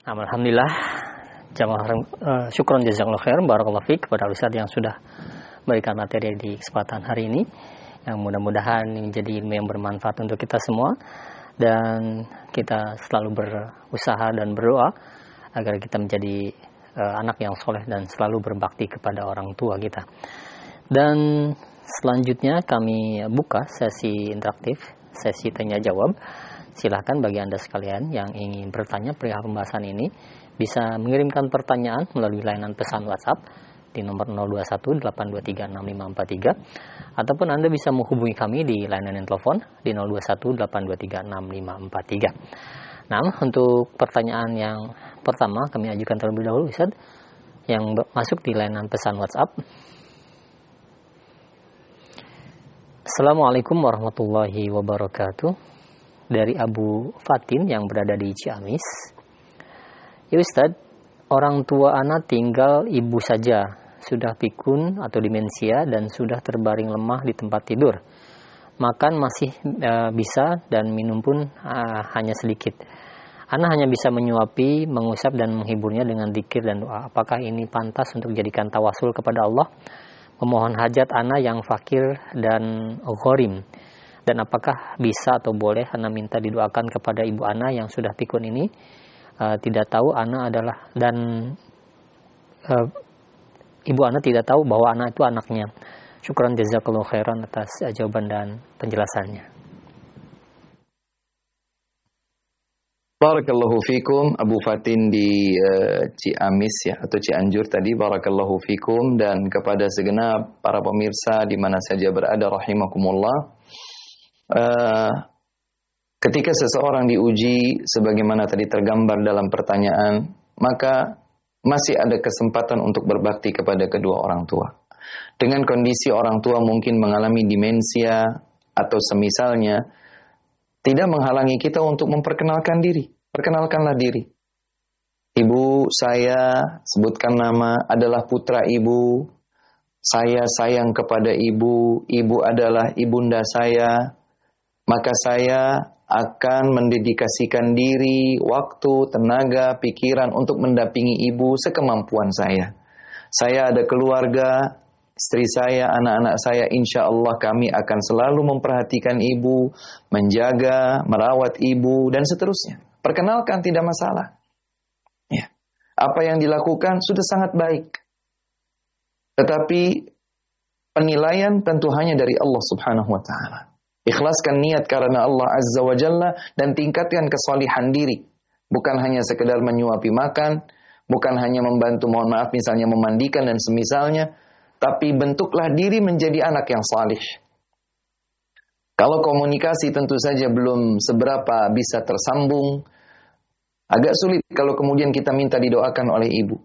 Alhamdulillah, syukron jazakallahu khair, barakallahu fiik kepada Ustaz yang sudah berikan materi di kesempatan hari ini, yang mudah-mudahan menjadi ilmu yang bermanfaat untuk kita semua, dan kita selalu berusaha dan berdoa agar kita menjadi anak yang soleh dan selalu berbakti kepada orang tua kita. Dan selanjutnya kami buka sesi interaktif, sesi tanya jawab. Silahkan bagi Anda sekalian yang ingin bertanya perihal pembahasan ini bisa mengirimkan pertanyaan melalui layanan pesan WhatsApp di nomor 0218236543, ataupun Anda bisa menghubungi kami di layanan telepon di 0218236543. Nah, untuk pertanyaan yang pertama kami ajukan terlebih dahulu, Ustaz, yang masuk di layanan pesan WhatsApp. Assalamualaikum warahmatullahi wabarakatuh. Dari Abu Fatin yang berada di Ciamis. Ya Ustaz, orang tua anak tinggal ibu saja, sudah pikun atau demensia dan sudah terbaring lemah di tempat tidur. Makan masih bisa dan minum pun hanya sedikit. Anak hanya bisa menyuapi, mengusap dan menghiburnya dengan dzikir dan doa. Apakah ini pantas untuk dijadikan tawasul kepada Allah? Memohon hajat anak yang fakir dan gharim. Dan apakah bisa atau boleh anak minta didoakan kepada ibu anak yang sudah pikun ini? Tidak tahu anak adalah, dan ibu anak tidak tahu bahwa anak itu anaknya. Syukran jazakallahu khairan atas jawaban dan penjelasannya. Barakallahu fikum Abu Fatin di Ciamis ya, atau Cianjur tadi. Barakallahu fikum, dan kepada segenap para pemirsa di mana saja berada rahimakumullah. Ketika seseorang diuji sebagaimana tadi tergambar dalam pertanyaan, maka masih ada kesempatan untuk berbakti kepada kedua orang tua. Dengan kondisi orang tua mungkin mengalami demensia atau semisalnya, tidak menghalangi kita untuk memperkenalkan diri. Perkenalkanlah diri. Ibu saya, sebutkan nama, adalah putra ibu. Saya sayang kepada ibu. Ibu adalah ibunda saya. Maka saya akan mendedikasikan diri, waktu, tenaga, pikiran untuk mendampingi ibu sekemampuan saya. Saya ada keluarga, istri saya, anak-anak saya, insya Allah kami akan selalu memperhatikan ibu, menjaga, merawat ibu, dan seterusnya. Perkenalkan, tidak masalah. Ya. Apa yang dilakukan sudah sangat baik. Tetapi penilaian tentu hanya dari Allah Subhanahu wa Ta'ala. Ikhlaskan niat karena Allah Azza wa Jalla dan tingkatkan kesalihan diri. Bukan hanya sekedar menyuapi makan, bukan hanya membantu, mohon maaf, misalnya memandikan dan semisalnya, tapi bentuklah diri menjadi anak yang salih. Kalau komunikasi tentu saja belum seberapa bisa tersambung, agak sulit kalau kemudian kita minta didoakan oleh ibu.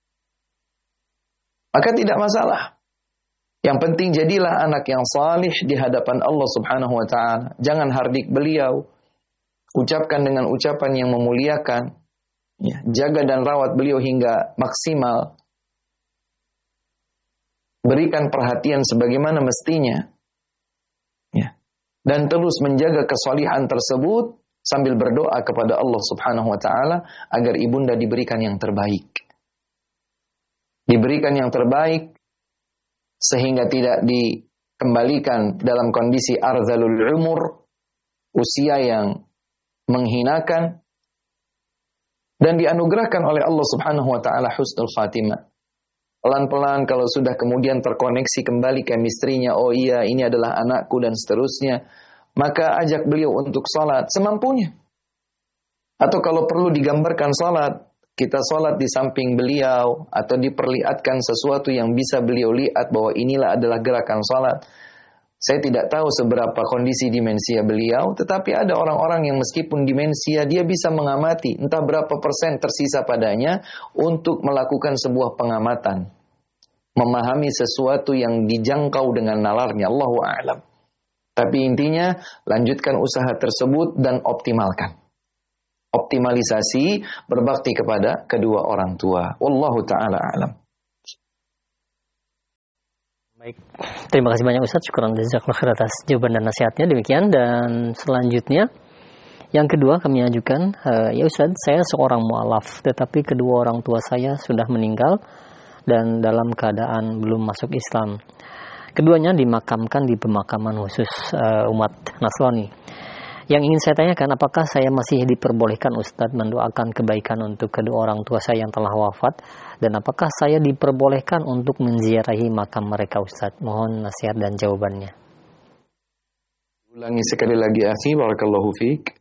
Maka tidak masalah. Yang penting jadilah anak yang salih di hadapan Allah Subhanahu wa Ta'ala. Jangan hardik beliau. Ucapkan dengan ucapan yang memuliakan. Ya, jaga dan rawat beliau hingga maksimal. Berikan perhatian sebagaimana mestinya. Ya. Dan terus menjaga kesalihan tersebut sambil berdoa kepada Allah Subhanahu wa Ta'ala agar ibunda diberikan yang terbaik. Diberikan yang terbaik sehingga tidak dikembalikan dalam kondisi arzalul umur, usia yang menghinakan, dan dianugerahkan oleh Allah Subhanahu wa Ta'ala husnul khatimah. Pelan-pelan kalau sudah kemudian terkoneksi kembali chemistry-nya, oh iya ini adalah anakku dan seterusnya, maka ajak beliau untuk salat semampunya. Atau kalau perlu digambarkan salat, kita sholat di samping beliau, atau diperlihatkan sesuatu yang bisa beliau lihat bahwa inilah adalah gerakan sholat. Saya tidak tahu seberapa kondisi demensia beliau, tetapi ada orang-orang yang meskipun demensia, dia bisa mengamati entah berapa persen tersisa padanya untuk melakukan sebuah pengamatan. Memahami sesuatu yang dijangkau dengan nalarnya, Allahu a'lam. Tapi intinya, lanjutkan usaha tersebut dan optimalkan. Optimalisasi berbakti kepada kedua orang tua. Wallahu ta'ala a'lam. Baik, terima kasih banyak Ustaz. Syukuran jazakallahu khair atas jawaban dan nasihatnya. Demikian, dan selanjutnya Yang kedua kami ajukan, ya Ustaz, saya seorang mu'alaf, tetapi kedua orang tua saya sudah meninggal dan dalam keadaan belum masuk Islam. Keduanya dimakamkan di pemakaman khusus umat Nasrani. Yang ingin saya tanyakan, apakah saya masih diperbolehkan Ustaz mendoakan kebaikan untuk kedua orang tua saya yang telah wafat? Dan apakah saya diperbolehkan untuk menziarahi makam mereka Ustaz? Mohon nasihat dan jawabannya. Ulangi sekali lagi akhi, barakallahu fiik.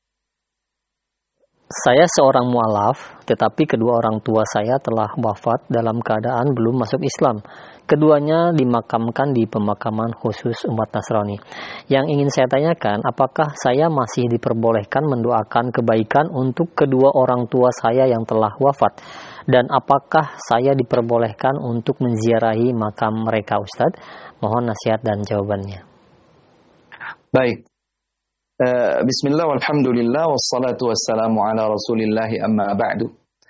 Saya seorang mu'alaf, tetapi kedua orang tua saya telah wafat dalam keadaan belum masuk Islam. Keduanya dimakamkan di pemakaman khusus umat Nasrani. Yang ingin saya tanyakan, apakah saya masih diperbolehkan mendoakan kebaikan untuk kedua orang tua saya yang telah wafat? Dan apakah saya diperbolehkan untuk menziarahi makam mereka Ustadz? Mohon nasihat dan jawabannya. Baik. Bismillah walhamdulillah wassalatu wassalamu ala rasulillahi amma ba'du.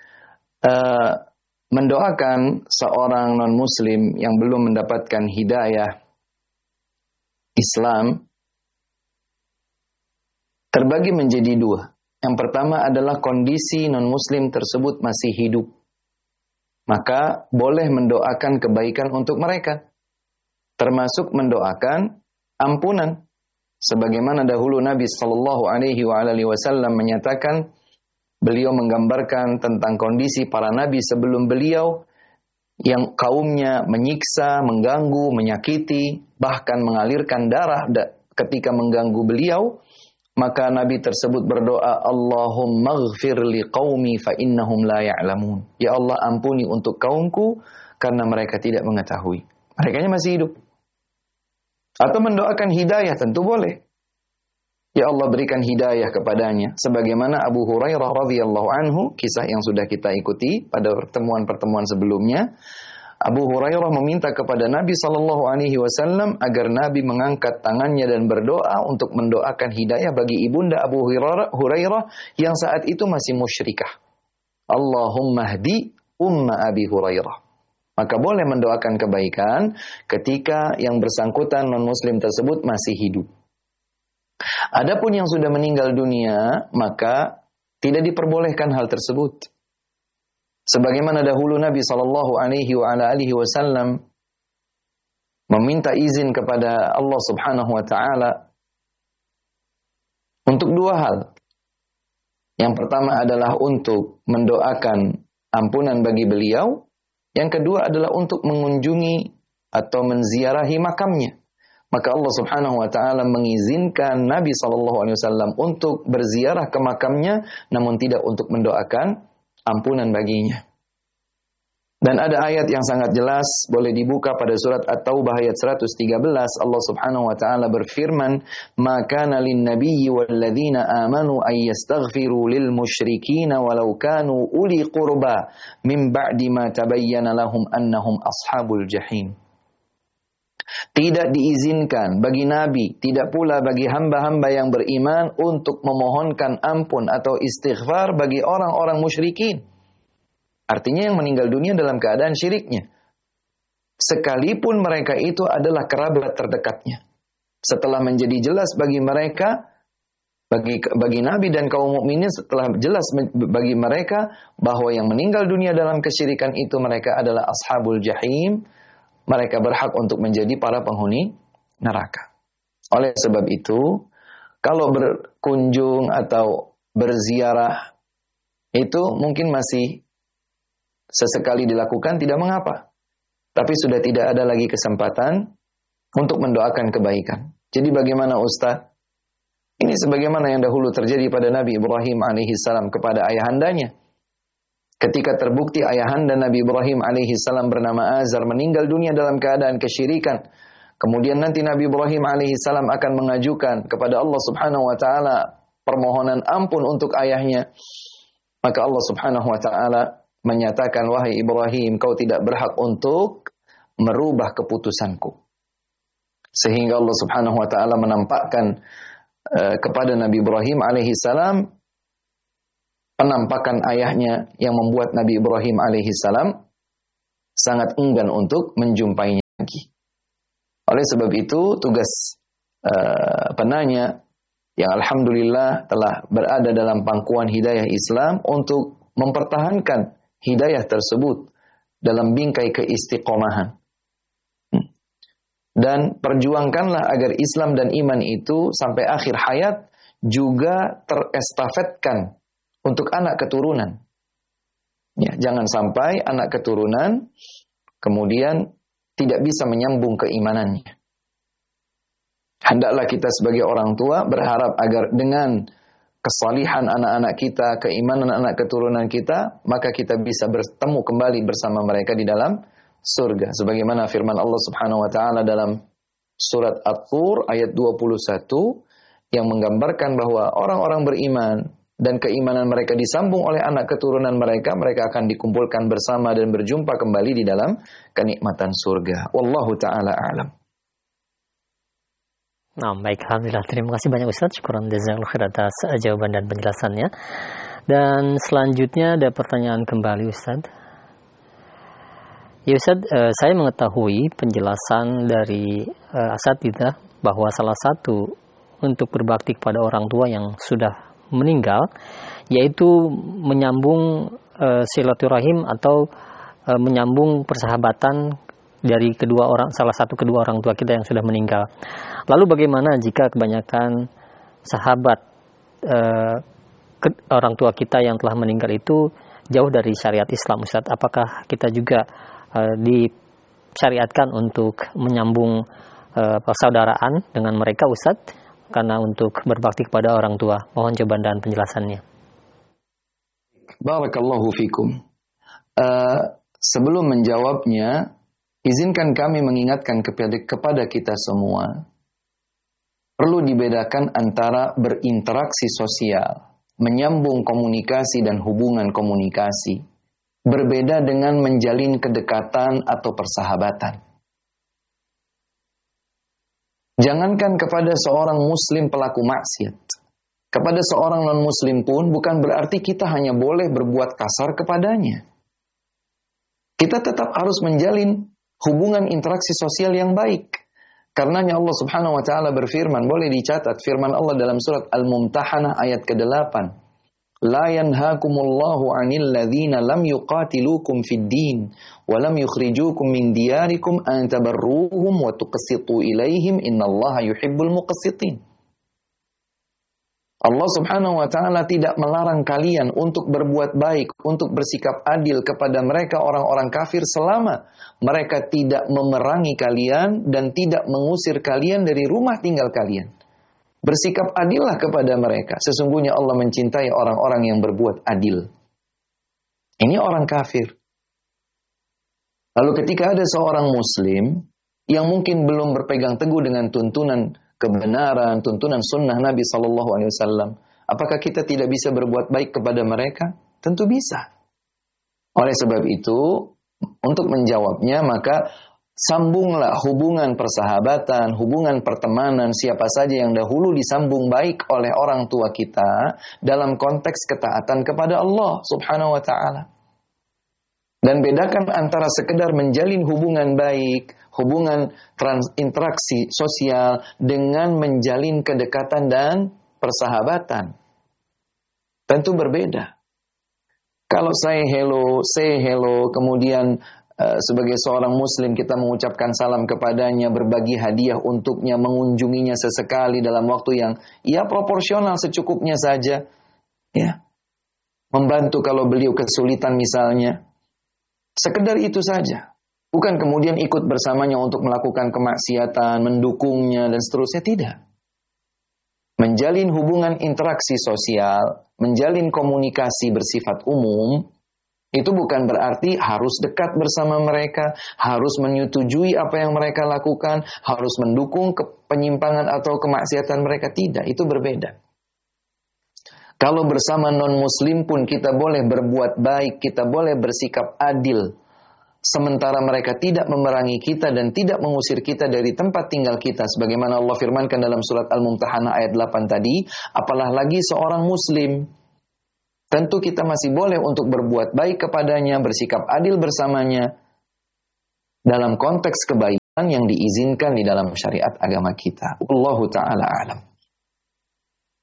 Mendoakan seorang non-muslim yang belum mendapatkan hidayah Islam terbagi menjadi dua. Yang pertama adalah kondisi non-muslim tersebut masih hidup. Maka boleh mendoakan kebaikan untuk mereka. Termasuk mendoakan ampunan. Sebagaimana dahulu Nabi sallallahu alaihi wasallam menyatakan, beliau menggambarkan tentang kondisi para nabi sebelum beliau yang kaumnya menyiksa, mengganggu, menyakiti, bahkan mengalirkan darah ketika mengganggu beliau, maka nabi tersebut berdoa, Allahumma ighfir li qaumi fa innahum la ya'lamun. Ya Allah, ampuni untuk kaumku karena mereka tidak mengetahui. Merekanya masih hidup. Atau mendoakan hidayah, tentu boleh. Ya Allah, berikan hidayah kepadanya. Sebagaimana Abu Hurairah radhiyallahu anhu, kisah yang sudah kita ikuti pada pertemuan-pertemuan sebelumnya. Abu Hurairah meminta kepada Nabi SAW agar Nabi mengangkat tangannya dan berdoa untuk mendoakan hidayah bagi ibunda Abu Hurairah yang saat itu masih musyrikah. Allahumma hdi umma Abi Hurairah. Maka boleh mendoakan kebaikan ketika yang bersangkutan non-muslim tersebut masih hidup. Adapun yang sudah meninggal dunia, maka tidak diperbolehkan hal tersebut. Sebagaimana dahulu Nabi SAW meminta izin kepada Allah Subhanahu wa Ta'ala untuk dua hal. Yang pertama adalah untuk mendoakan ampunan bagi beliau. Yang kedua adalah untuk mengunjungi atau menziarahi makamnya. Maka Allah Subhanahu wa Ta'ala mengizinkan Nabi SAW untuk berziarah ke makamnya, namun tidak untuk mendoakan ampunan baginya. Dan ada ayat yang sangat jelas, boleh dibuka pada surat At-Taubah ayat 113. Allah Subhanahu wa Ta'ala berfirman, "Ma kana lin-nabiyyi wal-ladzina amanu ay yastaghfiru lil musyrikin walau kanu uli qurba min ba'di ma tabayyana lahum annahum ashabul jahim." Tidak diizinkan bagi Nabi, tidak pula bagi hamba-hamba yang beriman untuk memohonkan ampun atau istighfar bagi orang-orang musyrikin. Artinya yang meninggal dunia dalam keadaan syiriknya. Sekalipun mereka itu adalah kerabat terdekatnya. Setelah menjadi jelas bagi mereka, bagi Nabi dan kaum mukminin, setelah jelas bagi mereka bahwa yang meninggal dunia dalam kesyirikan itu mereka adalah ashabul jahim, mereka berhak untuk menjadi para penghuni neraka. Oleh sebab itu, kalau berkunjung atau berziarah itu mungkin masih sesekali dilakukan, tidak mengapa. Tapi sudah tidak ada lagi kesempatan untuk mendoakan kebaikan. Jadi bagaimana Ustaz? Ini sebagaimana yang dahulu terjadi pada Nabi Ibrahim alaihissalam kepada ayahandanya. Ketika terbukti ayahanda Nabi Ibrahim alaihissalam bernama Azar meninggal dunia dalam keadaan kesyirikan. Kemudian nanti Nabi Ibrahim alaihissalam akan mengajukan kepada Allah Subhanahu wa Ta'ala permohonan ampun untuk ayahnya. Maka Allah Subhanahu wa Ta'ala menyatakan, wahai Ibrahim, kau tidak berhak untuk merubah keputusanku. Sehingga Allah Subhanahu wa Ta'ala menampakkan kepada Nabi Ibrahim alaihissalam penampakan ayahnya yang membuat Nabi Ibrahim alaihissalam sangat enggan untuk menjumpainya lagi. Oleh sebab itu tugas penanya yang alhamdulillah telah berada dalam pangkuan hidayah Islam untuk mempertahankan hidayah tersebut dalam bingkai keistiqomahan. Dan perjuangkanlah agar Islam dan iman itu sampai akhir hayat juga terestafetkan untuk anak keturunan. Ya, jangan sampai anak keturunan kemudian tidak bisa menyambung keimanannya. Hendaklah kita sebagai orang tua berharap agar dengan kesalihan anak-anak kita, keimanan anak keturunan kita, maka kita bisa bertemu kembali bersama mereka di dalam surga. Sebagaimana firman Allah Subhanahu wa taala dalam surat At-Tur ayat 21 yang menggambarkan bahwa orang-orang beriman dan keimanan mereka disambung oleh anak keturunan mereka, mereka akan dikumpulkan bersama dan berjumpa kembali di dalam kenikmatan surga. Wallahu taala a'lam. Nah, baik, alhamdulillah. Terima kasih banyak Ustaz. Syukuran jazakallahu khair atas jawaban dan penjelasannya. Dan selanjutnya ada pertanyaan kembali Ustaz. Ya Ustaz, saya mengetahui penjelasan dari asatidzah bahwa salah satu untuk berbakti kepada orang tua yang sudah meninggal yaitu menyambung silaturahim atau menyambung persahabatan dari salah satu kedua orang tua kita yang sudah meninggal. Lalu bagaimana jika kebanyakan sahabat orang tua kita yang telah meninggal itu jauh dari syariat Islam Ustaz? Apakah kita juga disyariatkan untuk menyambung persaudaraan dengan mereka Ustaz? Karena untuk berbakti kepada orang tua. Mohon jawaban dan penjelasannya. Barakallahu fikum. Sebelum menjawabnya, izinkan kami mengingatkan kepada kita semua, perlu dibedakan antara berinteraksi sosial, menyambung komunikasi dan hubungan komunikasi, berbeda dengan menjalin kedekatan atau persahabatan. Jangankan kepada seorang muslim pelaku maksiat, kepada seorang non-muslim pun bukan berarti kita hanya boleh berbuat kasar kepadanya. Kita tetap harus menjalin hubungan interaksi sosial yang baik. Karenanya Allah Subhanahu wa taala berfirman, boleh dicatat firman Allah dalam surat Al-Mumtahanah ayat ke-8. La yanhaakumullahu 'anil ladzina lam yuqatilukum fid din wa lam yukhrijukum min diyarikum an tabarruhum wa tuqsitu ilaihim innallaha yuhibbul muqsitin. Allah Subhanahu wa taala tidak melarang kalian untuk berbuat baik, untuk bersikap adil kepada mereka orang-orang kafir selama mereka tidak memerangi kalian dan tidak mengusir kalian dari rumah tinggal kalian. Bersikap adillah kepada mereka. Sesungguhnya Allah mencintai orang-orang yang berbuat adil. Ini orang kafir. Lalu ketika ada seorang muslim yang mungkin belum berpegang teguh dengan tuntunan kebenaran, tuntunan sunnah Nabi SAW, apakah kita tidak bisa berbuat baik kepada mereka? Tentu bisa. Oleh sebab itu, untuk menjawabnya maka sambunglah hubungan persahabatan, hubungan pertemanan, siapa saja yang dahulu disambung baik oleh orang tua kita dalam konteks ketaatan kepada Allah Subhanahu wa ta'ala. Dan bedakan antara sekedar menjalin hubungan baik, hubungan interaksi sosial dengan menjalin kedekatan dan persahabatan. Tentu berbeda. Kalau say hello, kemudian sebagai seorang muslim kita mengucapkan salam kepadanya, berbagi hadiah untuknya, mengunjunginya sesekali dalam waktu yang proporsional secukupnya saja, ya. Membantu kalau beliau kesulitan misalnya. Sekedar itu saja. Bukan kemudian ikut bersamanya untuk melakukan kemaksiatan, mendukungnya dan seterusnya, tidak. Menjalin hubungan interaksi sosial, menjalin komunikasi bersifat umum, itu bukan berarti harus dekat bersama mereka, harus menyetujui apa yang mereka lakukan, harus mendukung penyimpangan atau kemaksiatan mereka. Tidak, itu berbeda. Kalau bersama non-muslim pun kita boleh berbuat baik, kita boleh bersikap adil. Sementara mereka tidak memerangi kita dan tidak mengusir kita dari tempat tinggal kita. Sebagaimana Allah firmankan dalam surat Al-Mumtahanah ayat 8 tadi, apalah lagi seorang muslim. Tentu kita masih boleh untuk berbuat baik kepadanya, bersikap adil bersamanya dalam konteks kebaikan yang diizinkan di dalam syariat agama kita. Wallahu ta'ala a'lam.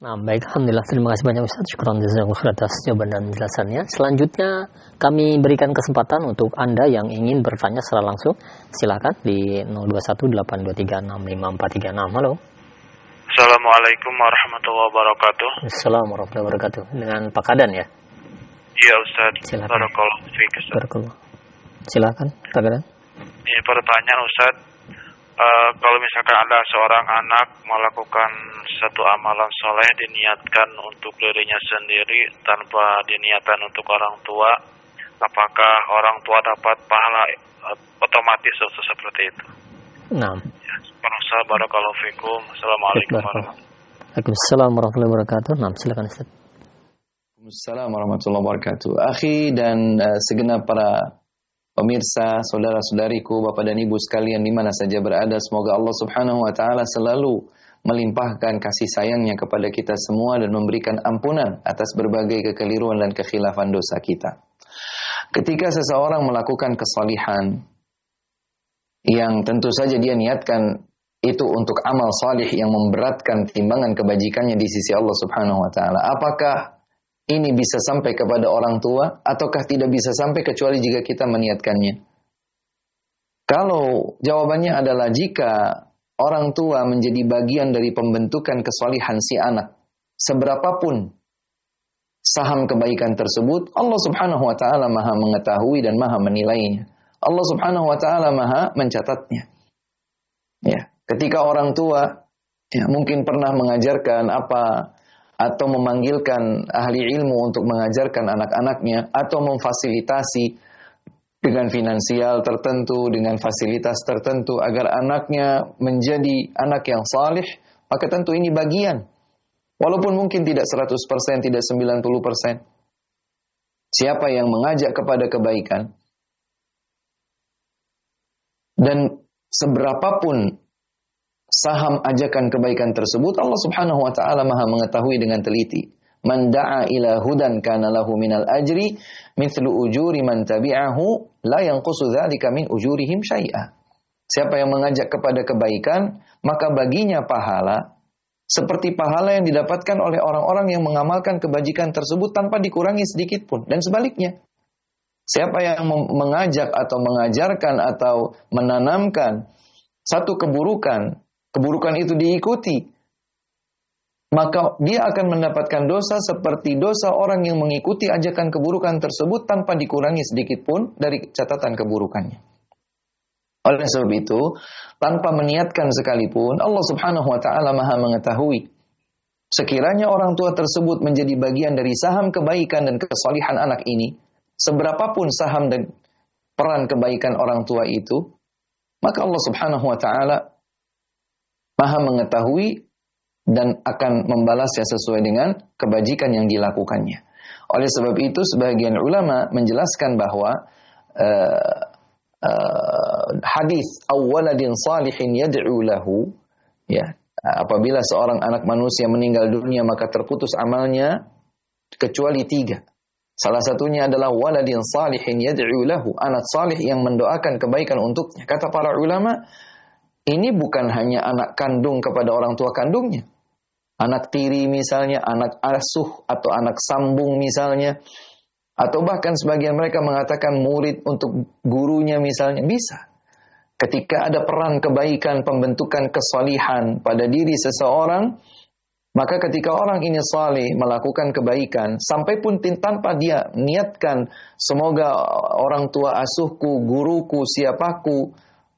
Nah, baik, alhamdulillah, terima kasih banyak Ustaz. Syukran jazakallahu atas jawaban dan penjelasannya. Selanjutnya kami berikan kesempatan untuk Anda yang ingin bertanya secara langsung. Silakan di 0218236543. Halo. Assalamualaikum warahmatullahi wabarakatuh. Assalamualaikum warahmatullahi wabarakatuh. Dengan Pak Kadan ya? Iya Ustaz. Silakan. Barakallahu fiik, Ustaz. Barakallah. Silakan, Pak Kadan. Ini pertanyaan Ustaz. Kalau misalkan ada seorang anak melakukan satu amalan soleh diniatkan untuk dirinya sendiri tanpa diniatkan untuk orang tua, apakah orang tua dapat pahala otomatis seperti itu? Nah. Ya, barakallahu fiikum. Assalamualaikum warahmatullahi wabarakatuh. Waalaikumsalam warahmatullahi wabarakatuh. Nah, silakan Ustaz. Waalaikumsalam warahmatullahi wabarakatuh. Akhi dan segenap para pemirsa, saudara-saudariku, Bapak dan Ibu sekalian di mana saja berada, semoga Allah Subhanahu wa taala selalu melimpahkan kasih sayangnya kepada kita semua dan memberikan ampunan atas berbagai kekeliruan dan kekhilafan dosa kita. Ketika seseorang melakukan kesalihan yang tentu saja dia niatkan itu untuk amal salih yang memberatkan timbangan kebajikannya di sisi Allah Subhanahu wa taala, apakah ini bisa sampai kepada orang tua ataukah tidak bisa sampai kecuali jika kita meniatkannya? Kalau jawabannya adalah jika orang tua menjadi bagian dari pembentukan kesalihan si anak, seberapapun saham kebaikan tersebut, Allah Subhanahu wa taala Maha mengetahui dan Maha menilainya. Allah Subhanahu wa taala Maha mencatatnya. Ya, ketika orang tua mungkin pernah mengajarkan apa atau memanggilkan ahli ilmu untuk mengajarkan anak-anaknya atau memfasilitasi dengan finansial tertentu, dengan fasilitas tertentu agar anaknya menjadi anak yang salih, maka tentu ini bagian. Walaupun mungkin tidak 100%, tidak 90%. Siapa yang mengajak kepada kebaikan dan seberapapun saham ajakan kebaikan tersebut, Allah Subhanahu wa taala Maha mengetahui dengan teliti. Man da'a ila hudan kana lahu minal ajri mithlu ujuri man tabi'ahu la yanqusu dzalika min ujurihim syai'a. Siapa yang mengajak kepada kebaikan, maka baginya pahala seperti pahala yang didapatkan oleh orang-orang yang mengamalkan kebajikan tersebut tanpa dikurangi sedikit pun, dan sebaliknya. Siapa yang mengajak atau mengajarkan atau menanamkan satu keburukan itu diikuti, maka dia akan mendapatkan dosa seperti dosa orang yang mengikuti ajakan keburukan tersebut tanpa dikurangi sedikit pun dari catatan keburukannya. Oleh sebab itu, tanpa meniatkan sekalipun, Allah Subhanahu wa taala Maha mengetahui. Sekiranya orang tua tersebut menjadi bagian dari saham kebaikan dan kesalihan anak ini, seberapapun saham dan peran kebaikan orang tua itu, maka Allah Subhanahu wa taala Maha mengetahui dan akan membalasnya sesuai dengan kebajikan yang dilakukannya. Oleh sebab itu, sebagian ulama menjelaskan bahwa hadis awwaladin salihin yad'u lahu, ya, apabila seorang anak manusia meninggal dunia maka terputus amalnya kecuali 3. Salah satunya adalah waladin salihin yad'u lahu, anak salih yang mendoakan kebaikan untuknya. Kata para ulama, ini bukan hanya anak kandung kepada orang tua kandungnya. Anak tiri misalnya, anak asuh atau anak sambung misalnya. Atau bahkan sebagian mereka mengatakan murid untuk gurunya misalnya. Bisa. Ketika ada peran kebaikan, pembentukan kesalihan pada diri seseorang, maka ketika orang ini saleh melakukan kebaikan, sampai pun tanpa dia niatkan, semoga orang tua asuhku, guruku, siapaku,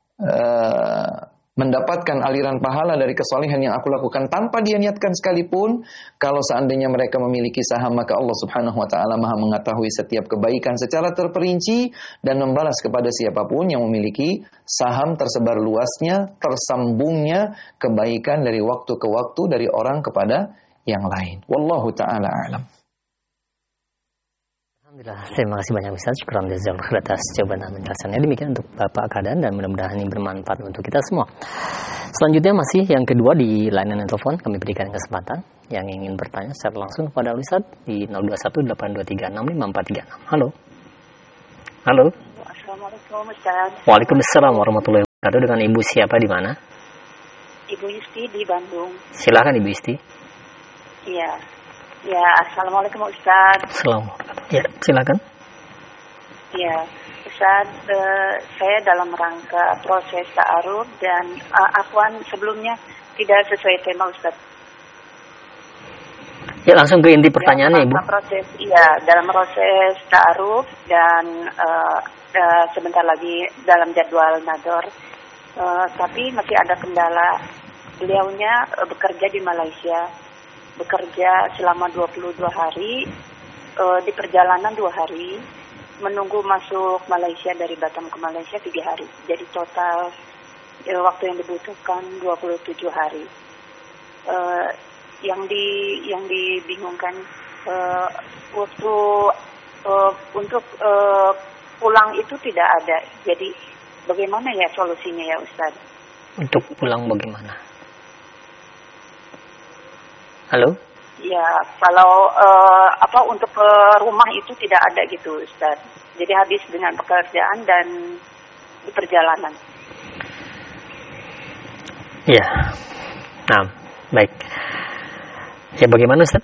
mendapatkan aliran pahala dari kesalehan yang aku lakukan tanpa dia niatkan sekalipun, kalau seandainya mereka memiliki saham, maka Allah Subhanahu wa taala Maha mengetahui setiap kebaikan secara terperinci dan membalas kepada siapapun yang memiliki saham tersebar luasnya, tersambungnya kebaikan dari waktu ke waktu dari orang kepada yang lain. Wallahu taala a'lam. Alhamdulillah, terima kasih banyak Ustaz. Syukran jazakallahu atas jawaban dan penjelasannya. Demikian untuk Bapak Kadan dan mudah-mudahan ini bermanfaat untuk kita semua. Selanjutnya masih yang kedua di layanan telepon, kami berikan kesempatan yang ingin bertanya secara langsung kepada Ustaz di 0218236543. Halo. Halo. Assalamualaikum Ustaz. Waalaikumsalam warahmatullahi wabarakatuh. Dengan Ibu siapa di mana? Ibu Yusti di Bandung. Silakan Ibu Yusti. Iya. Ya, Assalamualaikum Ustaz. Assalamualaikum. Ya, silakan. Ya, Ustaz, saya dalam rangka proses ta'aruf dan afwan sebelumnya tidak sesuai tema Ustaz. Ya, langsung ke inti pertanyaannya, Ibu. Dalam proses ta'aruf dan sebentar lagi dalam jadwal nador. Tapi masih ada kendala. Beliaunya bekerja di Malaysia. Bekerja selama 22 hari, di perjalanan 2 hari, menunggu masuk Malaysia dari Batam ke Malaysia 3 hari. Jadi total waktu yang dibutuhkan 27 hari. Yang dibingungkan waktu untuk pulang itu tidak ada. Jadi bagaimana ya solusinya ya Ustaz? Untuk pulang bagaimana? Halo? Ya, kalau untuk ke rumah itu tidak ada gitu Ustaz. Jadi habis dengan pekerjaan dan di perjalanan. Ya. Nah, baik. Ya, bagaimana Ustaz?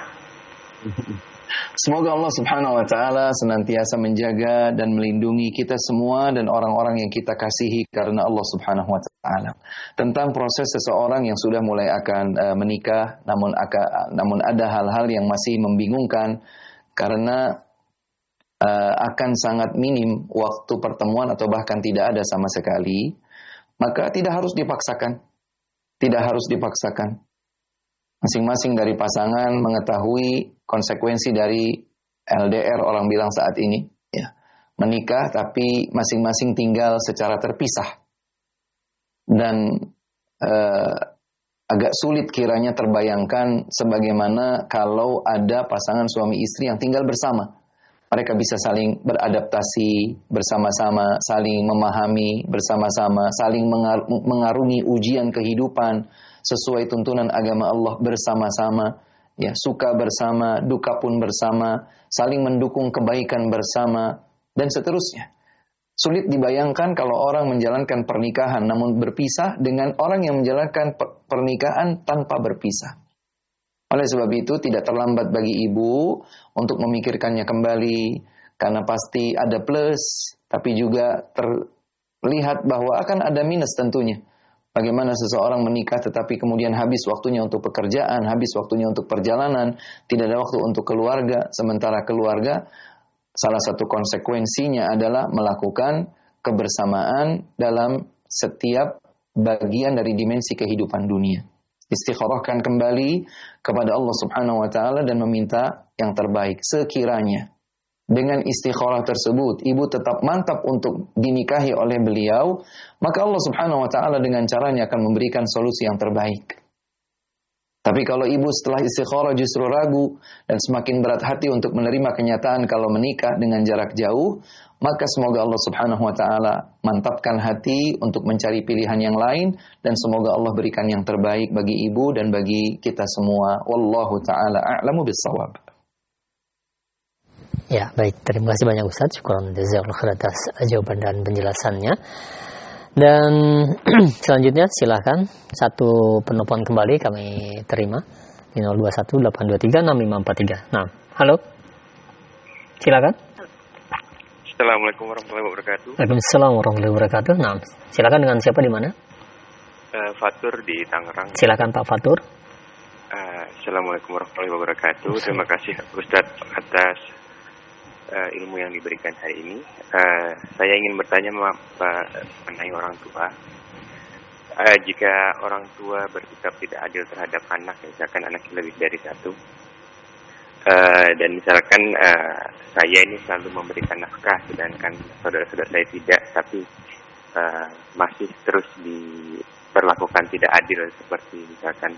Semoga Allah Subhanahu wa taala senantiasa menjaga dan melindungi kita semua dan orang-orang yang kita kasihi karena Allah Subhanahu wa taala. Tentang proses seseorang yang sudah mulai akan menikah namun ada hal-hal yang masih membingungkan karena akan sangat minim waktu pertemuan atau bahkan tidak ada sama sekali, maka tidak harus dipaksakan. Tidak harus dipaksakan. Masing-masing dari pasangan mengetahui konsekuensi dari LDR orang bilang saat ini, ya. Menikah tapi masing-masing tinggal secara terpisah. Dan agak sulit kiranya terbayangkan sebagaimana kalau ada pasangan suami istri yang tinggal bersama. Mereka bisa saling beradaptasi bersama-sama, saling memahami bersama-sama, saling mengarungi ujian kehidupan sesuai tuntunan agama Allah bersama-sama, ya, suka bersama, duka pun bersama, saling mendukung kebaikan bersama, dan seterusnya. Sulit dibayangkan kalau orang menjalankan pernikahan namun berpisah dengan orang yang menjalankan pernikahan tanpa berpisah. Oleh sebab itu tidak terlambat bagi ibu untuk memikirkannya kembali, karena pasti ada plus, tapi juga terlihat bahwa akan ada minus tentunya. Bagaimana seseorang menikah tetapi kemudian habis waktunya untuk pekerjaan, habis waktunya untuk perjalanan, tidak ada waktu untuk keluarga, sementara keluarga salah satu konsekuensinya adalah melakukan kebersamaan dalam setiap bagian dari dimensi kehidupan dunia. Istikharahkan kembali kepada Allah Subhanahu wa taala dan meminta yang terbaik. Sekiranya dengan istikharah tersebut ibu tetap mantap untuk dinikahi oleh beliau, maka Allah Subhanahu wa taala dengan caranya akan memberikan solusi yang terbaik. Tapi kalau ibu setelah istikharah justru ragu dan semakin berat hati untuk menerima kenyataan kalau menikah dengan jarak jauh, maka semoga Allah Subhanahu wa taala mantapkan hati untuk mencari pilihan yang lain, dan semoga Allah berikan yang terbaik bagi ibu dan bagi kita semua. Wallahu taala a'lamu bis-shawab. Ya, baik. Terima kasih banyak Ustaz. Syukran jazakallahu khair atas jawaban dan penjelasannya. Dan selanjutnya silakan satu penelpon kembali kami terima di 0218236543. Nah, halo. Silakan. Assalamualaikum warahmatullahi wabarakatuh. Waalaikumsalam warahmatullahi wabarakatuh. Nah, silakan, dengan siapa di mana? Fatur di Tangerang. Silakan Pak Fatur. Assalamualaikum warahmatullahi wabarakatuh. Terima kasih Ustaz atas ilmu yang diberikan hari ini. Saya ingin bertanya mengenai orang tua. Jika orang tua bersikap tidak adil terhadap anak, misalkan anaknya lebih dari satu, dan misalkan saya ini selalu memberikan nafkah, sedangkan saudara-saudara saya tidak, tapi masih terus diperlakukan tidak adil, seperti misalkan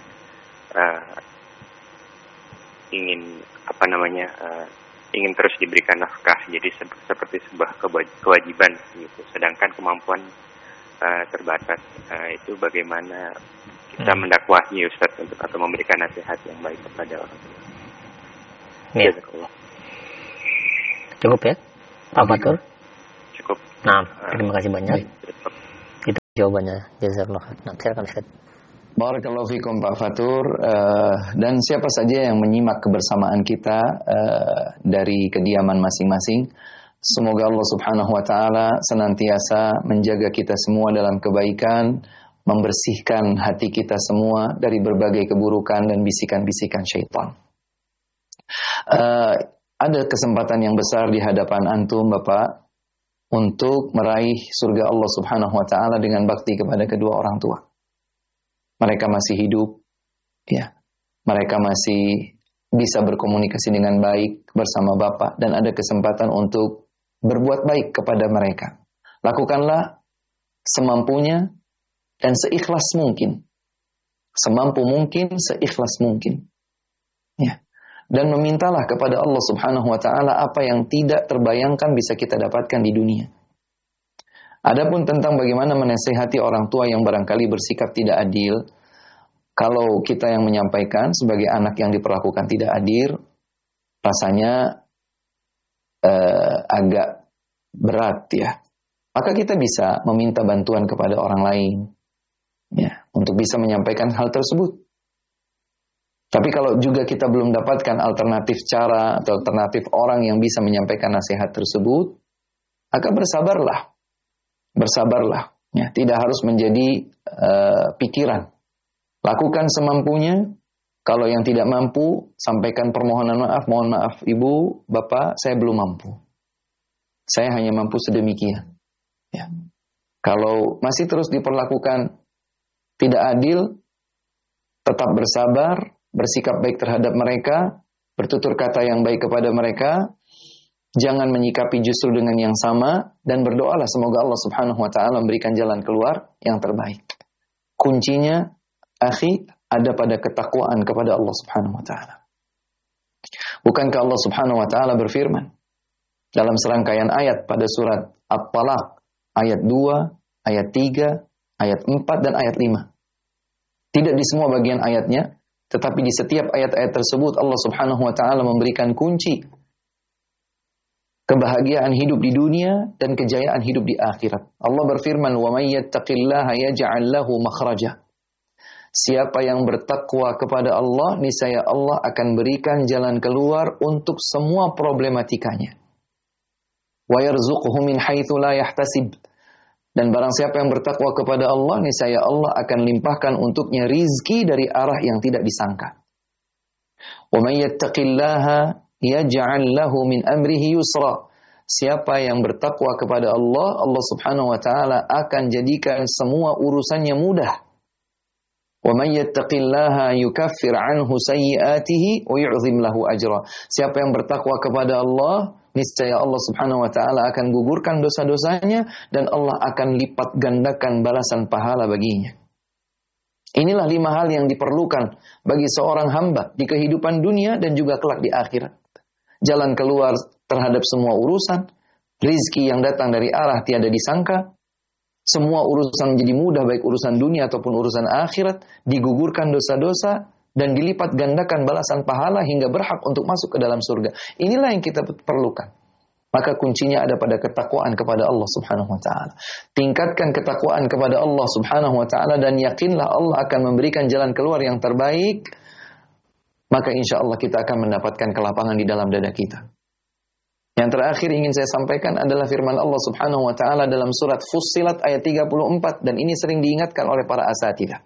ingin terus diberikan nafkah, jadi seperti sebuah kewajiban gitu. Sedangkan kemampuan terbatas. Itu bagaimana kita mendakwahi Ustaz atau memberikan nasihat yang baik kepada orang tua. Ya. Cukup ya, Pak Fatur? Cukup. Nah, terima kasih banyak. Itu jawabannya. Jazakallahu khair. Nah, silakan Ustaz. Barakallahu fikum Pak Fatur, dan siapa saja yang menyimak kebersamaan kita dari kediaman masing-masing. Semoga Allah Subhanahu wa taala senantiasa menjaga kita semua dalam kebaikan, membersihkan hati kita semua dari berbagai keburukan dan bisikan-bisikan syaitan. Ada kesempatan yang besar di hadapan antum Bapak untuk meraih surga Allah Subhanahu wa taala dengan bakti kepada kedua orang tua. Mereka masih hidup, ya. Mereka masih bisa berkomunikasi dengan baik bersama Bapak dan ada kesempatan untuk berbuat baik kepada mereka. Lakukanlah semampunya dan seikhlas mungkin. Semampu mungkin, seikhlas mungkin. Ya. Dan memintalah kepada Allah Subhanahu wa taala apa yang tidak terbayangkan bisa kita dapatkan di dunia. Adapun tentang bagaimana menasihati orang tua yang barangkali bersikap tidak adil, kalau kita yang menyampaikan sebagai anak yang diperlakukan tidak adil, rasanya agak berat ya. Maka kita bisa meminta bantuan kepada orang lain ya, untuk bisa menyampaikan hal tersebut. Tapi kalau juga kita belum dapatkan alternatif cara atau alternatif orang yang bisa menyampaikan nasihat tersebut, maka bersabarlah. Bersabarlah. Ya, tidak harus menjadi pikiran. Lakukan semampunya. Kalau yang tidak mampu, sampaikan permohonan maaf. Mohon maaf Ibu, Bapak, saya belum mampu. Saya hanya mampu sedemikian. Ya. Kalau masih terus diperlakukan tidak adil, tetap bersabar, bersikap baik terhadap mereka, bertutur kata yang baik kepada mereka, jangan menyikapi justru dengan yang sama, dan berdoalah semoga Allah Subhanahu wa taala memberikan jalan keluar yang terbaik. Kuncinya, akhi, ada pada ketakwaan kepada Allah Subhanahu wa taala. Bukankah Allah Subhanahu wa taala berfirman dalam serangkaian ayat pada surat At-Talaq ayat 2, ayat 3, ayat 4 dan ayat 5. Tidak di semua bagian ayatnya, tetapi di setiap ayat-ayat tersebut Allah Subhanahu wa taala memberikan kunci kebahagiaan hidup di dunia dan kejayaan hidup di akhirat. Allah berfirman, "Wa may yattaqillaha yaj'al lahu makhraja." Siapa yang bertakwa kepada Allah, niscaya Allah akan berikan jalan keluar untuk semua problematikanya. Wa yarzuquhu min haitsu la yahtasib. Dan barang siapa yang bertakwa kepada Allah, niscaya Allah akan limpahkan untuknya rizki dari arah yang tidak disangka. Wa may yattaqillaha yaj'al lahu min amrihi yusra. Siapa yang bertakwa kepada Allah, Allah Subhanahu wa taala akan jadikan semua urusannya mudah. Wa may yattaqillaha yukaffir 'anhu sayyi'atihi wa yu'zim lahu ajra. Siapa yang bertakwa kepada Allah, niscaya Allah Subhanahu wa taala akan gugurkan dosa-dosanya dan Allah akan lipat gandakan balasan pahala baginya. Inilah 5 hal yang diperlukan bagi seorang hamba di kehidupan dunia dan juga kelak di akhirat. Jalan keluar terhadap semua urusan, rizki yang datang dari arah tiada disangka, semua urusan menjadi mudah baik urusan dunia ataupun urusan akhirat, digugurkan dosa-dosa dan dilipat gandakan balasan pahala hingga berhak untuk masuk ke dalam surga. Inilah yang kita perlukan. Maka kuncinya ada pada ketakwaan kepada Allah Subhanahu wa taala. Tingkatkan ketakwaan kepada Allah Subhanahu wa taala dan yakinlah Allah akan memberikan jalan keluar yang terbaik. Maka insya Allah kita akan mendapatkan kelapangan di dalam dada kita. Yang terakhir ingin saya sampaikan adalah firman Allah Subhanahu wa taala dalam surat Fussilat ayat 34 dan ini sering diingatkan oleh para asatidzah.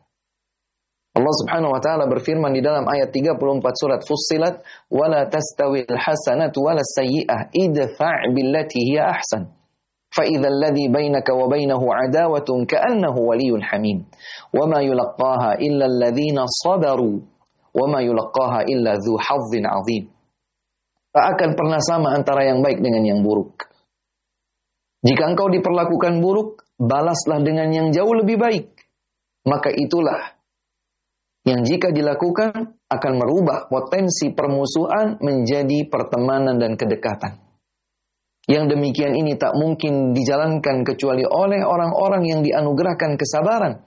Allah Subhanahu wa taala berfirman di dalam ayat 34 surat Fussilat, "Wala tastawil hasanatu walas sayyi'ah idfa' billati hiya ahsan. Fa idzal ladzi bainaka wa bainahu 'adawatun ka'annahu waliyyun hamim. Wa ma yulaqqaha illa alladzina sabaru wa ma yulaqqaha illa dzu hazzin 'adzim." Tak akan pernah sama antara yang baik dengan yang buruk. Jika engkau diperlakukan buruk, balaslah dengan yang jauh lebih baik. Maka itulah yang jika dilakukan akan merubah potensi permusuhan menjadi pertemanan dan kedekatan. Yang demikian ini tak mungkin dijalankan kecuali oleh orang-orang yang dianugerahkan kesabaran.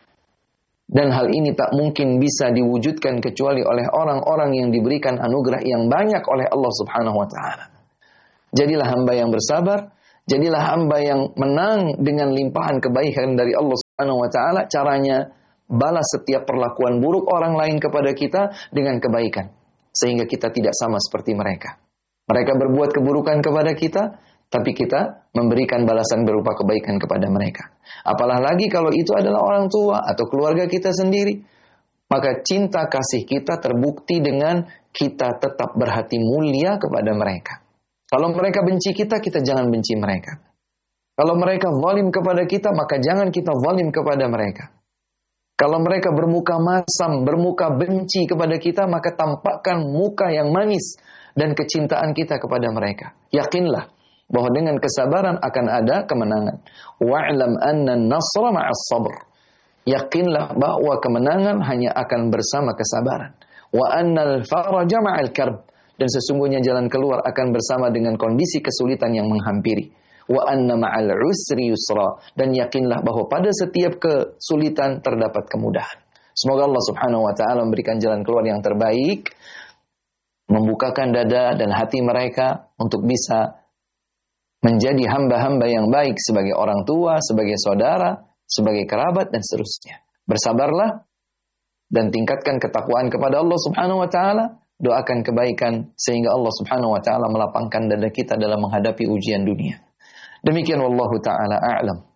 Dan hal ini tak mungkin bisa diwujudkan kecuali oleh orang-orang yang diberikan anugerah yang banyak oleh Allah Subhanahu wa taala. Jadilah hamba yang bersabar, jadilah hamba yang menang dengan limpahan kebaikan dari Allah Subhanahu wa taala. Caranya balas setiap perlakuan buruk orang lain kepada kita dengan kebaikan. Sehingga kita tidak sama seperti mereka. Mereka berbuat keburukan kepada kita, tapi kita memberikan balasan berupa kebaikan kepada mereka. Apalagi kalau itu adalah orang tua atau keluarga kita sendiri. Maka cinta kasih kita terbukti dengan kita tetap berhati mulia kepada mereka. Kalau mereka benci kita, kita jangan benci mereka. Kalau mereka zalim kepada kita, maka jangan kita zalim kepada mereka. Kalau mereka bermuka masam, bermuka benci kepada kita, maka tampakkan muka yang manis dan kecintaan kita kepada mereka. Yakinlah bahwa dengan kesabaran akan ada kemenangan. Wa'lam anna an-nasra ma'as sabr. Yakinlah bahwa kemenangan hanya akan bersama kesabaran. Wa annal faraja ma'al karb. Dan sesungguhnya jalan keluar akan bersama dengan kondisi kesulitan yang menghampiri. Wa anna ma'al usri yusra. Dan yakinlah bahwa pada setiap kesulitan terdapat kemudahan. Semoga Allah Subhanahu wa taala memberikan jalan keluar yang terbaik, membukakan dada dan hati mereka untuk bisa menjadi hamba-hamba yang baik sebagai orang tua, sebagai saudara, sebagai kerabat dan seterusnya. Bersabarlah dan tingkatkan ketakwaan kepada Allah Subhanahu wa taala. Doakan kebaikan sehingga Allah Subhanahu wa taala melapangkan dada kita dalam menghadapi ujian dunia. Demikian wallahu taala a'lam.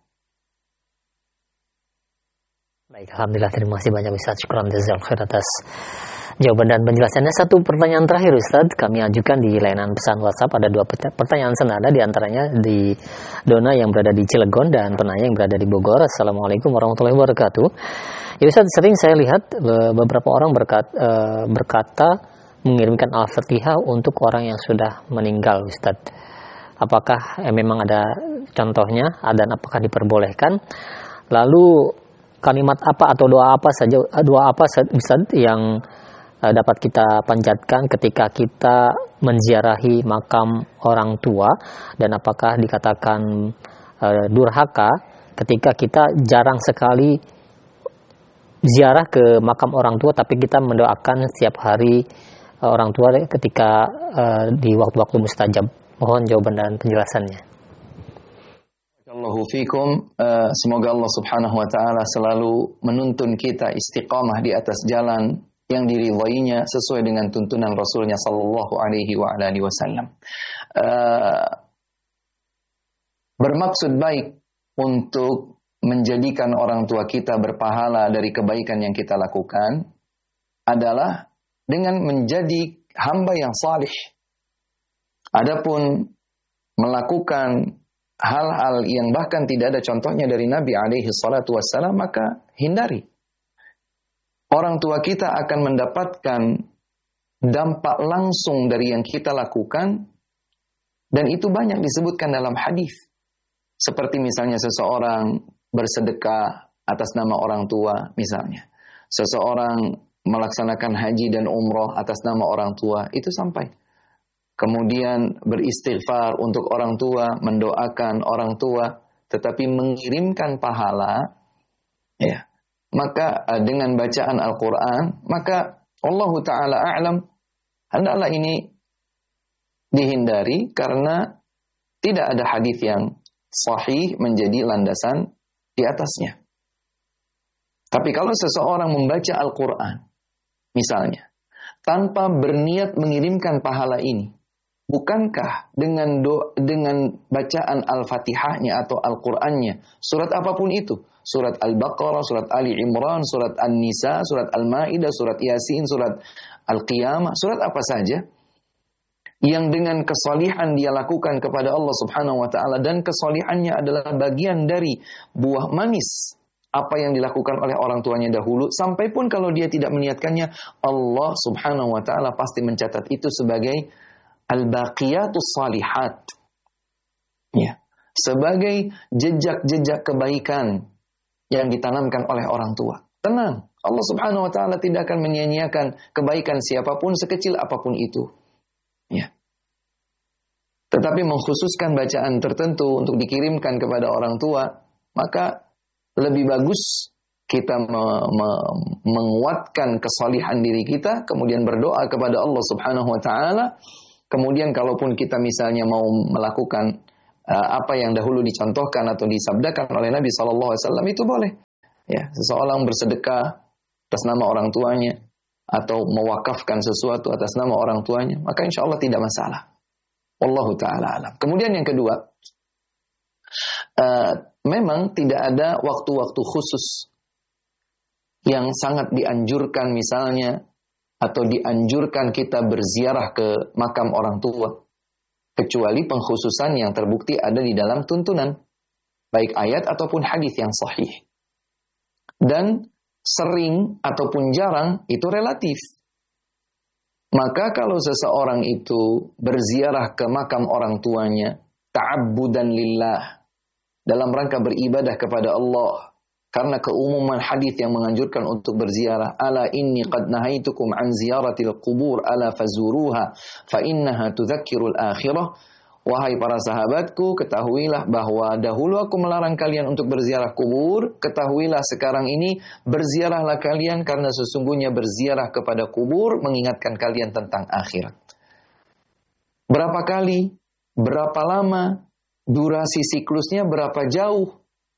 Baik, alhamdulillah, terima kasih banyak Ustaz. Syukran jazakallahu khair atas jawaban dan penjelasannya. Satu pertanyaan terakhir Ustaz, kami ajukan di layanan pesan WhatsApp. Ada dua pertanyaan senada, di antaranya di Dona yang berada di Cilegon dan penanya yang berada di Bogor. Assalamualaikum warahmatullahi wabarakatuh. Ya Ustaz, sering saya lihat beberapa orang berkata mengirimkan Al-Fatihah untuk orang yang sudah meninggal Ustaz. Apakah memang ada contohnya dan apakah diperbolehkan? Lalu kalimat apa atau doa apa saja Ustaz yang dapat kita panjatkan ketika kita menziarahi makam orang tua, dan apakah dikatakan durhaka ketika kita jarang sekali ziarah ke makam orang tua tapi kita mendoakan setiap hari orang tua ketika di waktu-waktu mustajab? Mohon jawaban dan penjelasannya. Barakallahu fikum. Semoga Allah Subhanahu wa taala selalu menuntun kita istiqamah di atas jalan yang diridhainya sesuai dengan tuntunan Rasulnya sallallahu alaihi wa alihi wasallam. Bermaksud baik untuk menjadikan orang tua kita berpahala dari kebaikan yang kita lakukan adalah dengan menjadi hamba yang salih. Adapun melakukan hal-hal yang bahkan tidak ada contohnya dari Nabi alaihi salatu wassalam, maka hindari. Orang tua kita akan mendapatkan dampak langsung dari yang kita lakukan, dan itu banyak disebutkan dalam hadis. Seperti misalnya seseorang bersedekah atas nama orang tua misalnya. Seseorang melaksanakan haji dan umroh atas nama orang tua, itu sampai. Kemudian beristighfar untuk orang tua, mendoakan orang tua, tetapi mengirimkan pahala, ya. Maka dengan bacaan Al-Quran, maka Allah Ta'ala a'lam, hendaklah ini dihindari karena tidak ada hadis yang sahih menjadi landasan di atasnya. Tapi kalau seseorang membaca Al-Quran, misalnya, tanpa berniat mengirimkan pahala ini, bukankah dengan bacaan Al-Fatihahnya atau Al-Qur'annya, surat apapun itu, surat Al-Baqarah, surat Ali Imran, surat An-Nisa, surat Al-Maidah, surat Yasin, surat Al-Qiyamah, surat apa saja, yang dengan kesalihan dia lakukan kepada Allah Subhanahu wa taala, dan kesalihannya adalah bagian dari buah manis apa yang dilakukan oleh orang tuanya dahulu, sampai pun kalau dia tidak meniatkannya, Allah Subhanahu wa taala pasti mencatat itu sebagai al-baqiyatus salihat. Ya, sebagai jejak-jejak kebaikan yang ditanamkan oleh orang tua. Tenang, Allah Subhanahu wa taala tidak akan menyia-nyiakan kebaikan siapapun sekecil apapun itu. Ya. Tetapi mengkhususkan bacaan tertentu untuk dikirimkan kepada orang tua, maka lebih bagus kita menguatkan kesalihan diri kita, kemudian berdoa kepada Allah Subhanahu wa taala. Kemudian kalaupun kita misalnya mau melakukan apa yang dahulu dicontohkan atau disabdakan oleh Nabi SAW, itu boleh. Ya, seseorang bersedekah atas nama orang tuanya atau mewakafkan sesuatu atas nama orang tuanya, maka insya Allah tidak masalah. Wallahu ta'ala alam. Kemudian yang kedua, memang tidak ada waktu-waktu khusus yang sangat dianjurkan misalnya, atau dianjurkan kita berziarah ke makam orang tua, kecuali pengkhususan yang terbukti ada di dalam tuntunan, baik ayat ataupun hadis yang sahih. Dan sering ataupun jarang itu relatif. Maka kalau seseorang itu berziarah ke makam orang tuanya, ta'abbudan lillah, dalam rangka beribadah kepada Allah, karena keumuman hadis yang menganjurkan untuk berziarah, ala inni qad nahaitukum an ziyaratil qubur ala fazuruha fa innaha tudzakkirul akhirah. Wahai para sahabatku, ketahuilah bahwa dahulu aku melarang kalian untuk berziarah kubur, ketahuilah sekarang ini berziarahlah kalian karena sesungguhnya berziarah kepada kubur mengingatkan kalian tentang akhirat. Berapa kali, berapa lama, durasi siklusnya berapa jauh?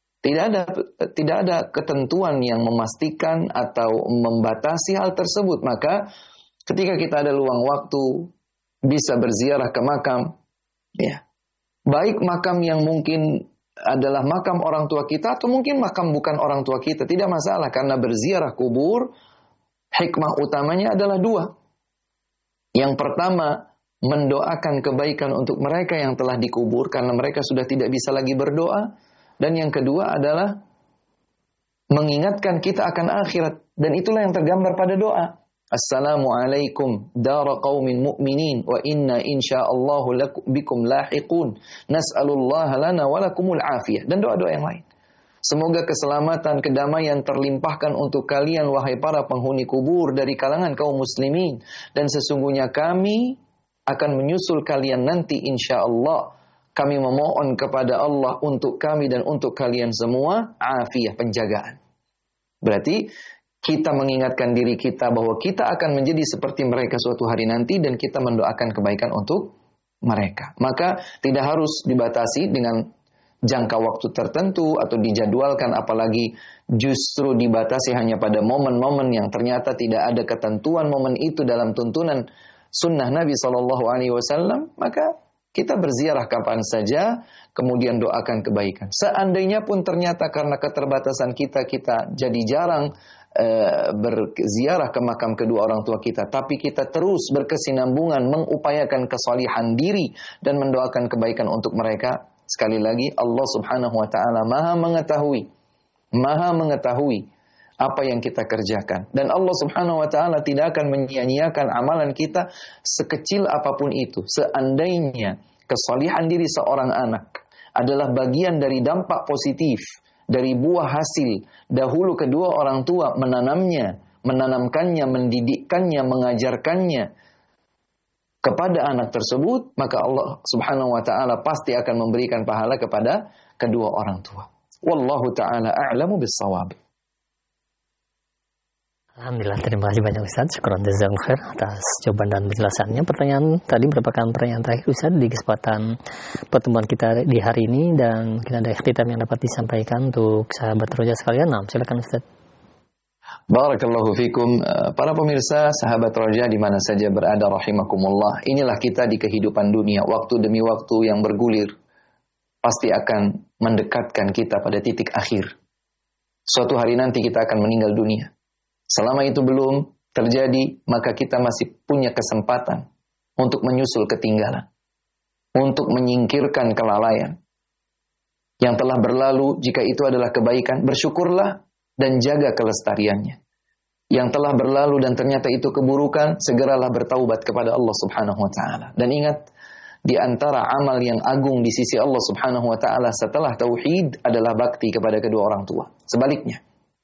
Tidak ada ketentuan yang memastikan atau membatasi hal tersebut. Maka ketika kita ada luang waktu, bisa berziarah ke makam, ya, baik makam yang mungkin adalah makam orang tua kita atau mungkin makam bukan orang tua kita, tidak masalah, karena berziarah kubur hikmah utamanya adalah dua. Yang pertama, mendoakan kebaikan untuk mereka yang telah dikubur karena mereka sudah tidak bisa lagi berdoa. Dan yang kedua adalah mengingatkan kita akan akhirat. Dan itulah yang tergambar pada doa. Assalamualaikum dara qaumin mu'minin wa inna insya'allahu bikum lahiqun. Nas'alullaha lana walakumul afiyah. Dan doa-doa yang lain. Semoga keselamatan, kedamaian terlimpahkan untuk kalian, wahai para penghuni kubur dari kalangan kaum muslimin. Dan sesungguhnya kami akan menyusul kalian nanti insya'allah. Kami memohon kepada Allah untuk kami dan untuk kalian semua afiyah, penjagaan. Berarti kita mengingatkan diri kita bahwa kita akan menjadi seperti mereka suatu hari nanti dan kita mendoakan kebaikan untuk mereka. Maka tidak harus dibatasi dengan jangka waktu tertentu atau dijadwalkan, apalagi justru dibatasi hanya pada momen-momen yang ternyata tidak ada ketentuan momen itu dalam tuntunan sunnah Nabi SAW. Maka kita berziarah kapan saja, kemudian doakan kebaikan. Seandainya pun ternyata karena keterbatasan kita jadi jarang berziarah ke makam kedua orang tua kita, tapi kita terus berkesinambungan mengupayakan kesalihan diri dan mendoakan kebaikan untuk mereka. Sekali lagi, Allah Subhanahu wa Ta'ala Maha mengetahui apa yang kita kerjakan. Dan Allah Subhanahu wa Ta'ala tidak akan menyia-nyiakan amalan kita sekecil apapun itu. Seandainya kesalihan diri seorang anak adalah bagian dari dampak positif dari buah hasil dahulu kedua orang tua menanamkannya, mendidikkannya, mengajarkannya kepada anak tersebut, maka Allah Subhanahu wa Ta'ala pasti akan memberikan pahala kepada kedua orang tua. Wallahu ta'ala a'lamu bis-shawab. Alhamdulillah, terima kasih banyak Ustaz. Syukran jazakallahu khair atas jawaban dan penjelasannya. Pertanyaan tadi merupakan pertanyaan terakhir Ustaz di kesempatan pertemuan kita di hari ini, dan mungkin ada ikhtitam yang dapat disampaikan untuk sahabat Roja sekalian. Nah, silakan Ustaz. Barakallahu fikum. Para pemirsa sahabat Roja di mana saja berada rahimakumullah. Inilah kita di kehidupan dunia, waktu demi waktu yang bergulir pasti akan mendekatkan kita pada titik akhir. Suatu hari nanti kita akan meninggal dunia. Selama itu belum terjadi, maka kita masih punya kesempatan untuk menyusul ketinggalan, untuk menyingkirkan kelalaian yang telah berlalu. Jika itu adalah kebaikan, bersyukurlah dan jaga kelestariannya. Yang telah berlalu dan ternyata itu keburukan, segeralah bertaubat kepada Allah Subhanahu wa Ta'ala. Dan ingat, di antara amal yang agung di sisi Allah Subhanahu wa Ta'ala setelah tauhid adalah bakti kepada kedua orang tua. Sebaliknya,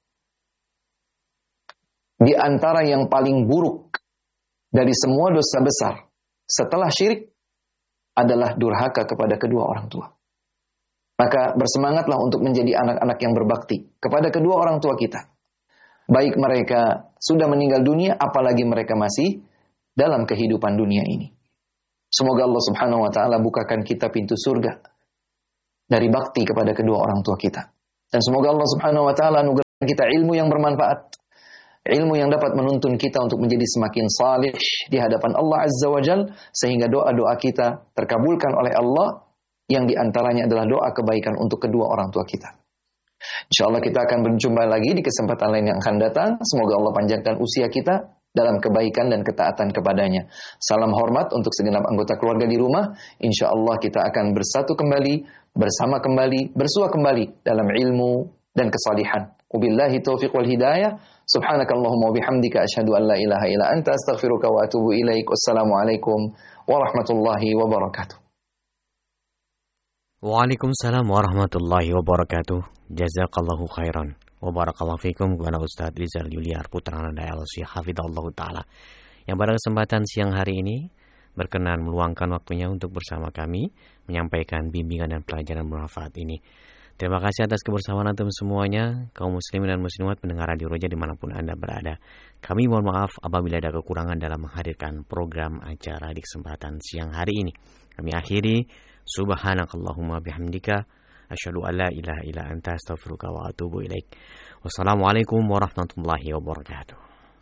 di antara yang paling buruk dari semua dosa besar setelah syirik adalah durhaka kepada kedua orang tua. Maka bersemangatlah untuk menjadi anak-anak yang berbakti kepada kedua orang tua kita. Baik mereka sudah meninggal dunia, apalagi mereka masih dalam kehidupan dunia ini. Semoga Allah Subhanahu wa Ta'ala bukakan kita pintu surga dari bakti kepada kedua orang tua kita. Dan semoga Allah Subhanahu wa Ta'ala kita ilmu yang bermanfaat. Ilmu yang dapat menuntun kita untuk menjadi semakin salih di hadapan Allah Azza wa Jal, sehingga doa-doa kita terkabulkan oleh Allah, yang diantaranya adalah doa kebaikan untuk kedua orang tua kita. InsyaAllah kita akan berjumpa lagi di kesempatan lain yang akan datang. Semoga Allah panjangkan usia kita dalam kebaikan dan ketaatan kepadanya. Salam hormat untuk segenap anggota keluarga di rumah. InsyaAllah kita akan bersatu kembali, bersama kembali, bersua kembali dalam ilmu dan kesalihan. Wabillahi taufiq wal hidayah. Subhanakallahumma wabihamdika asyhadu an la ilaha illa anta astaghfiruka wa atubu ilaik. Wassalamualaikum warahmatullahi wabarakatuh. Waalaikumsalam warahmatullahi wabarakatuh. Jazakallahu khairan wa barakallahu fikum kepada Ustaz Rizal Yuliar Putra Nanda LC hafizallahu taala, yang pada kesempatan siang hari ini berkenan meluangkan waktunya untuk bersama kami menyampaikan bimbingan dan pelajaran bermanfaat ini. Terima kasih atas kebersamaan antum semuanya, kaum muslimin dan muslimat pendengar Radio Roja dimanapun Anda berada. Kami mohon maaf apabila ada kekurangan dalam menghadirkan program acara di kesempatan siang hari ini. Kami akhiri, subhanakallahumma bihamdika asyhadu an la ilaha illa anta astaghfiruka wa atubu ilaik. Wassalamualaikum warahmatullahi wabarakatuh.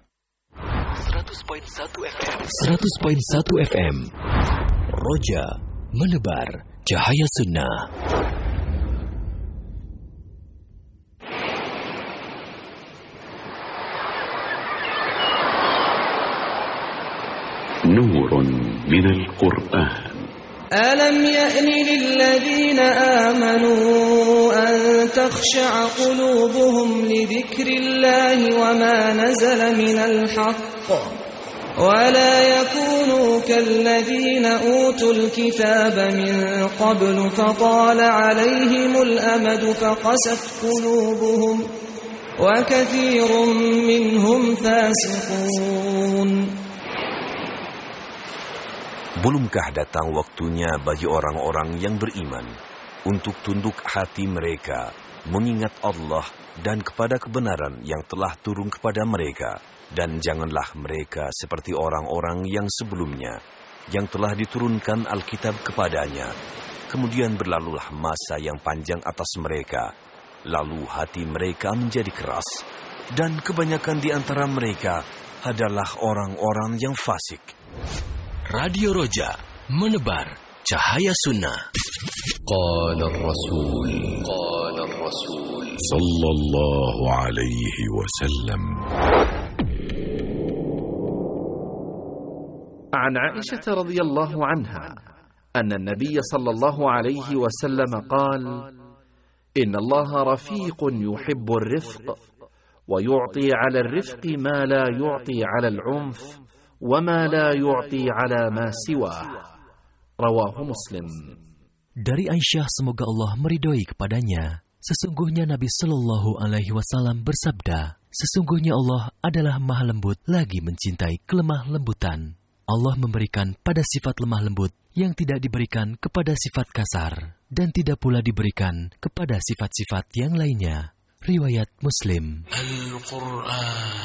100.1 FM Roja menebar cahaya sunnah. نور من القرآن. ألم يأن للذين آمنوا أن تخشع قلوبهم لذكر الله وما نزل من الحق ولا يكونوا كالذين أوتوا الكتاب من قبل فطال عليهم الأمد فقست قلوبهم وكثير منهم فاسقون. Belumkah datang waktunya bagi orang-orang yang beriman untuk tunduk hati mereka, mengingat Allah dan kepada kebenaran yang telah turun kepada mereka, dan janganlah mereka seperti orang-orang yang sebelumnya, yang telah diturunkan Alkitab kepadanya. Kemudian berlalulah masa yang panjang atas mereka, lalu hati mereka menjadi keras, dan kebanyakan di antara mereka adalah orang-orang yang fasik. Radio Roja menebar cahaya sunnah. Qala Rasul sallallahu alaihi wasallam. عن عائشة رضي الله عنها أن النبي صلى الله عليه وسلم قال: إن الله رفيق يحب الرفق ويعطي على الرفق ما لا يعطي على العنف وما لا يعطي على ما سواه. رواه مسلم. Dari Aisyah, semoga Allah meridhoi kepadanya, sesungguhnya Nabi Shallallahu Alaihi Wasallam bersabda, sesungguhnya Allah adalah Maha Lembut lagi mencintai kelemah lembutan. Allah memberikan pada sifat lemah lembut yang tidak diberikan kepada sifat kasar, dan tidak pula diberikan kepada sifat-sifat yang lainnya. Riwayat Muslim. Al-Quran.